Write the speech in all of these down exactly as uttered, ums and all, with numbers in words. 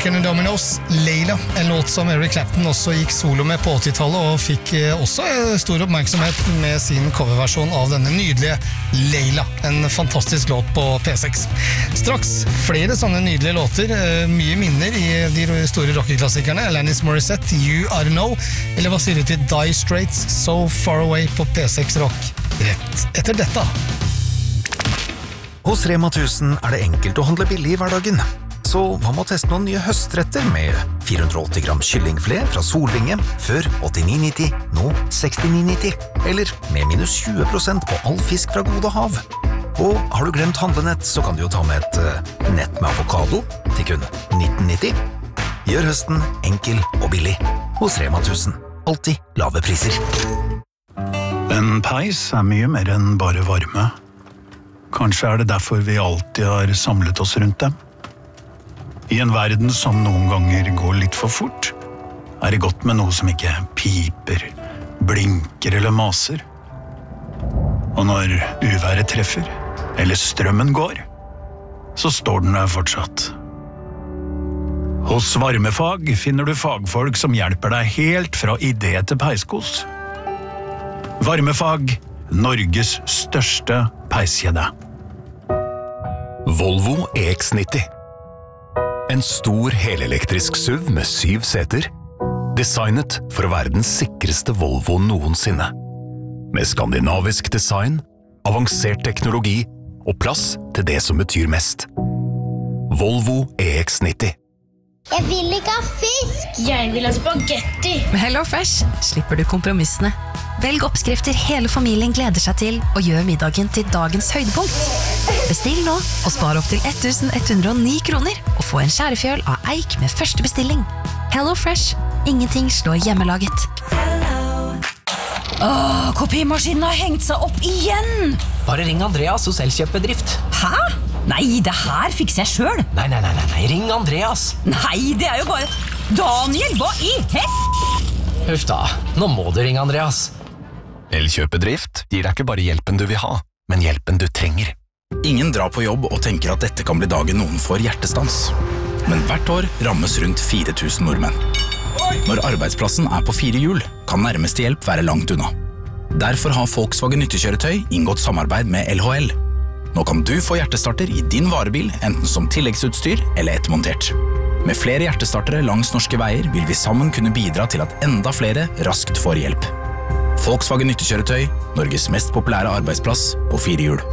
American Dominos, Layla, en låt som Eric Clapton også gikk solo med på åttitallet og fikk også stor oppmerksomhet med sin coverversjon av denne nydelige Layla, en fantastisk låt på P seks. Straks flere sånne nydelige låter, mye minner i de store rockeklassikerne, Alanis Morissette, You Are Know, eller hva sier du til Dire Straits, So Far Away på P seks Rock, rett etter dette. Hos Rema tusen er det enkelt å handle billig i hverdagen. Så hva med å teste noen nye høstretter med fire hundre og åtti gram kyllingfilé fra Solvinge, før åttini nitti, nå sekstini nitti, eller med minus tjue prosent på all fisk fra Gode Hav. Og har du glemt handlenett, så kan du jo ta med et uh, nett med avokado til kun nitten nitti. Gjør høsten enkel og billig hos Rema tusen. Alltid lave priser. En peis er mye mer enn bare varme. Kanskje er det derfor vi alltid har samlet oss rundt dem. I en verden som noen ganger går litt for fort, er det godt med noe som ikke piper, blinker eller maser. Og når uværet treffer, eller strømmen går, så står den der fortsatt. Hos Varmefag finner du fagfolk som hjelper deg helt fra idé til peiskos. Varmefag, Norges største peiskjede. Volvo E X nitti. En stor helelektrisk S U V med syv seter, designet for å være den sikreste Volvo noensinne. Med skandinavisk design, avansert teknologi og plass til det som betyr mest. Volvo E X nitti. Jeg vil ikke ha fisk! Jeg vil ha spagetti! Med HelloFresh slipper du kompromissene. Velg oppskrifter hele familien gleder seg til, og gjør middagen til dagens høydepunkt. Bestill nå, og spar opp til eleven hundre og ni kroner, og få en skjærefjøl av eik med første bestilling. HelloFresh. Ingenting slår hjemmelaget. Åh, kopimaskinen har hengt seg opp igjen! Bare ring Andreas hos Elkjøpbedrift. Hæ? Nei, det her fikser jeg selv. Nei, nei, nei, nei, nei, ring Andreas. Nei, det er jo bare... Daniel, hva i hett? Huff da, nå må du ringe Andreas. Elkjøpbedrift gir deg ikke bare hjelpen du vil ha, men hjelpen du trenger. Ingen drar på jobb og tenker at dette kan bli dagen noen får hjertestans. Men hvert år rammes rundt fire tusen nordmenn. Når arbeidsplassen er på fire hjul, kan nærmeste hjelp være langt unna. Derfor har Volkswagen nyttekjøretøy inngått samarbeid med L H L. Nå kan du få hjertestarter i din varebil, enten som tilleggsutstyr eller ettermontert. Med flere hjertestartere langs norske veier vil vi sammen kunne bidra til at enda flere raskt får hjelp. Volkswagen nyttekjøretøy, Norges mest populære arbeidsplass på fire hjul.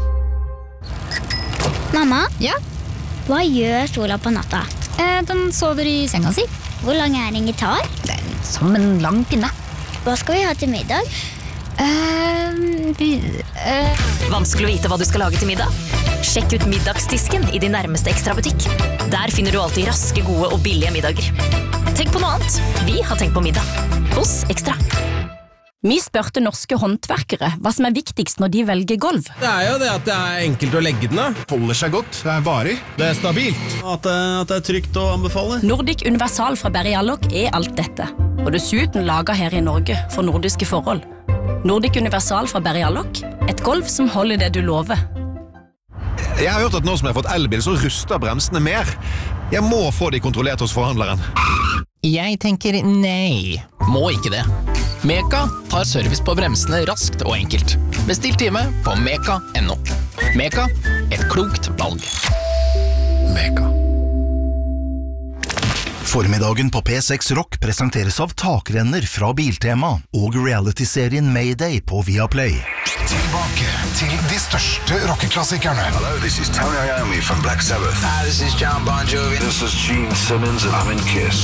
Mamma? Ja? Hva gjør Sola på natta? Eh, den sover i senga si. Hvor lang er en gitar? Den som en lang pinne. Hva skal vi ha til middag? Eh, vi, eh. Vanskelig å vite hva du skal lage til middag? Sjekk ut middagsdisken i din nærmeste ekstrabutikk. Der finner du alltid raske, gode og billige middager. Tenk på noe annet. Vi har tenkt på middag. Hos Ekstra. Vi spørte norske håndverkere hva som er viktigst når de velger gulv. Det er jo det at det er enkelt å legge den da. Holder seg godt, det er varig, det er stabilt. At det, at det er trygt å anbefale. Nordic Universal fra Berrialloc er alt dette. Og dessuten laget her i Norge for nordiske forhold. Nordic Universal fra Berrialloc, et gulv som holder det du lover. Jeg har hørt at nå som jeg har fått elbil, så ruster bremsene mer. Jeg må få de kontrollert hos forhandleren. Jeg tenker nei. Må ikke det. Meka tar service på bremsene raskt og enkelt. Bestill time på meka punktum no. Meka, et klokt valg. Meka. Formiddagen på P seks Rock presenteres av takrenner fra Biltema og reality-serien Mayday på Viaplay. Tilbake til de største rockeklassikerne. Hello, this is Tony Iommi from Black Sabbath. Hi, this is John Bon Jovi. This is Gene Simmons and I'm in Kiss.